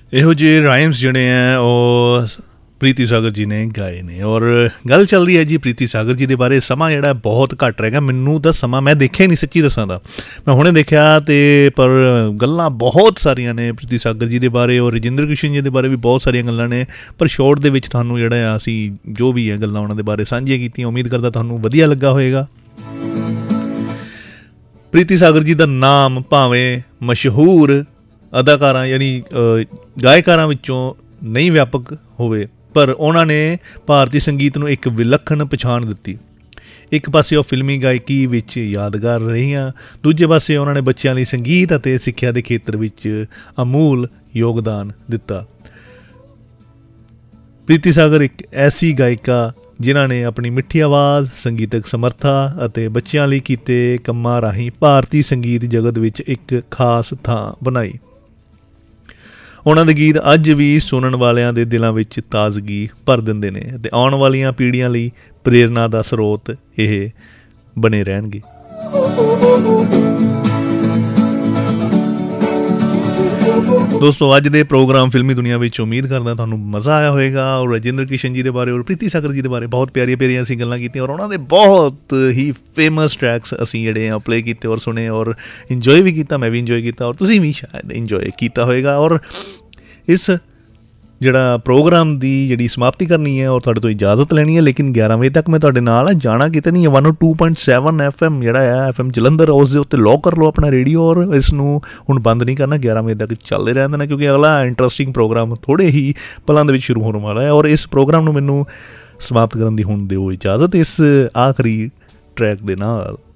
ਇਹੋ ਜਿਹੇ ਰਾਈਮਸ ਜਿਹੜੇ ਹੈ ਉਹ ਪ੍ਰੀਤੀ ਸਾਗਰ ਜੀ ਨੇ ਗਾਏ ਨੇ। ਔਰ ਗੱਲ ਚੱਲ ਰਹੀ ਹੈ ਜੀ ਪ੍ਰੀਤੀ ਸਾਗਰ ਜੀ ਦੇ ਬਾਰੇ। ਸਮਾਂ ਜਿਹੜਾ ਬਹੁਤ ਘੱਟ ਰਹਿ ਗਿਆ ਮੈਨੂੰ ਤਾਂ, ਸਮਾਂ ਮੈਂ ਦੇਖਿਆ ਹੀ ਨਹੀਂ ਸੱਚੀ ਦੱਸਾਂ ਤਾਂ, ਮੈਂ ਹੁਣੇ ਦੇਖਿਆ ਅਤੇ ਪਰ ਗੱਲਾਂ ਬਹੁਤ ਸਾਰੀਆਂ ਨੇ ਪ੍ਰੀਤੀ ਸਾਗਰ ਜੀ ਦੇ ਬਾਰੇ ਔਰ ਰਜਿੰਦਰ ਕ੍ਰਿਸ਼ਨ ਜੀ ਦੇ ਬਾਰੇ ਵੀ ਬਹੁਤ ਸਾਰੀਆਂ ਗੱਲਾਂ ਨੇ। ਪਰ ਸ਼ੋਰਟ ਦੇ ਵਿੱਚ ਤੁਹਾਨੂੰ ਜਿਹੜਾ ਆ ਅਸੀਂ ਜੋ ਵੀ ਹੈ ਗੱਲਾਂ ਉਹਨਾਂ ਦੇ ਬਾਰੇ ਸਾਂਝੀਆਂ ਕੀਤੀਆਂ। ਉਮੀਦ ਕਰਦਾ ਤੁਹਾਨੂੰ ਵਧੀਆ ਲੱਗਾ ਹੋਏਗਾ। ਪ੍ਰੀਤੀ ਸਾਗਰ ਜੀ ਦਾ ਨਾਮ ਭਾਵੇਂ ਮਸ਼ਹੂਰ ਅਦਾਕਾਰਾਂ ਯਾਨੀ ਗਾਇਕਾਰਾਂ ਵਿੱਚੋਂ ਨਹੀਂ ਵਿਆਪਕ ਹੋਵੇ, ਪਰ ਉਹਨਾਂ ਨੇ ਭਾਰਤੀ ਸੰਗੀਤ ਨੂੰ ਇੱਕ ਵਿਲੱਖਣ ਪਛਾਣ ਦਿੱਤੀ। ਇੱਕ ਪਾਸੇ ਉਹ ਫਿਲਮੀ ਗਾਇਕੀ ਵਿੱਚ ਯਾਦਗਾਰ ਰਹੀਆਂ, ਦੂਜੇ ਪਾਸੇ ਉਹਨਾਂ ਨੇ ਬੱਚਿਆਂ ਲਈ ਸੰਗੀਤ ਅਤੇ ਸਿੱਖਿਆ ਦੇ ਖੇਤਰ ਵਿੱਚ ਅਮੂਲ ਯੋਗਦਾਨ ਦਿੱਤਾ। ਪ੍ਰੀਤੀ ਸਾਗਰ ਇੱਕ ਐਸੀ ਗਾਇਕਾ ਜਿਨ੍ਹਾਂ ਨੇ ਆਪਣੀ ਮਿੱਠੀ ਆਵਾਜ਼, ਸੰਗੀਤਕ ਸਮਰੱਥਾ ਅਤੇ ਬੱਚਿਆਂ ਲਈ ਕੀਤੇ ਕੰਮਾਂ ਰਾਹੀਂ ਭਾਰਤੀ ਸੰਗੀਤ ਜਗਤ ਵਿੱਚ ਇੱਕ ਖਾਸ ਥਾਂ ਬਣਾਈ। ਉਹਨਾਂ ਦੇ ਗੀਤ ਅੱਜ ਵੀ ਸੁਣਨ ਵਾਲਿਆਂ ਦੇ ਦਿਲਾਂ ਵਿੱਚ ਤਾਜ਼ਗੀ ਭਰ ਦਿੰਦੇ ਨੇ ਅਤੇ ਆਉਣ ਵਾਲੀਆਂ ਪੀੜ੍ਹੀਆਂ ਲਈ ਪ੍ਰੇਰਨਾ ਦਾ ਸਰੋਤ ਇਹ ਬਣੇ ਰਹਿਣਗੇ। ਦੋਸਤੋ, ਅੱਜ ਦੇ ਪ੍ਰੋਗਰਾਮ ਫਿਲਮੀ ਦੁਨੀਆ ਵਿੱਚ ਉਮੀਦ ਕਰਦਾ ਤੁਹਾਨੂੰ ਮਜ਼ਾ ਆਇਆ ਹੋਏਗਾ। ਔਰ ਰਜਿੰਦਰ ਕ੍ਰਿਸ਼ਨ ਜੀ ਦੇ ਬਾਰੇ ਔਰ ਪ੍ਰੀਤੀ ਸਾਗਰ ਜੀ ਦੇ ਬਾਰੇ ਬਹੁਤ ਪਿਆਰੀਆਂ ਪਿਆਰੀਆਂ ਅਸੀਂ ਗੱਲਾਂ ਕੀਤੀਆਂ ਔਰ ਉਹਨਾਂ ਦੇ ਬਹੁਤ ਹੀ ਫੇਮਸ ਟਰੈਕਸ ਅਸੀਂ ਜਿਹੜੇ ਆ ਪਲੇ ਕੀਤੇ ਔਰ ਸੁਣੇ ਔਰ ਇੰਜੋਏ ਵੀ ਕੀਤਾ। ਮੈਂ ਵੀ ਇੰਜੋਏ ਕੀਤਾ ਔਰ ਤੁਸੀਂ ਵੀ ਸ਼ਾਇਦ ਇੰਜੋਏ ਕੀਤਾ ਹੋਏਗਾ। ਔਰ ਇਸ ਜਿਹੜਾ ਪ੍ਰੋਗਰਾਮ ਦੀ ਜਿਹੜੀ ਸਮਾਪਤੀ ਕਰਨੀ ਹੈ ਔਰ ਤੁਹਾਡੇ ਤੋਂ ਇਜਾਜ਼ਤ ਲੈਣੀ ਹੈ, ਲੇਕਿਨ 11 ਵਜੇ ਤੱਕ ਮੈਂ ਤੁਹਾਡੇ ਨਾਲ ਆ, ਜਾਣਾ ਕਿਤੇ ਨਹੀਂ ਹੈ। 102.7 FM ਜਿਹੜਾ ਹੈ FM ਜਲੰਧਰ, ਉਸ ਦੇ ਉੱਤੇ ਲੌਕ ਕਰ ਲਓ ਆਪਣਾ ਰੇਡੀਓ ਔਰ ਇਸ ਨੂੰ ਹੁਣ ਬੰਦ ਨਹੀਂ ਕਰਨਾ। 11 ਵਜੇ ਤੱਕ ਚੱਲਦੇ ਰਹਿੰਦੇ ਨੇ ਕਿਉਂਕਿ ਅਗਲਾ ਇੰਟਰਸਟਿੰਗ ਪ੍ਰੋਗਰਾਮ ਥੋੜ੍ਹੇ ਹੀ ਪਲਾਂ ਦੇ ਵਿੱਚ ਸ਼ੁਰੂ ਹੋਣ ਵਾਲਾ ਹੈ। ਔਰ ਇਸ ਪ੍ਰੋਗਰਾਮ ਨੂੰ ਮੈਨੂੰ ਸਮਾਪਤ ਕਰਨ ਦੀ ਹੁਣ ਦਿਓ ਇਜਾਜ਼ਤ ਇਸ ਆਖਰੀ ਟਰੈਕ ਦੇ ਨਾਲ।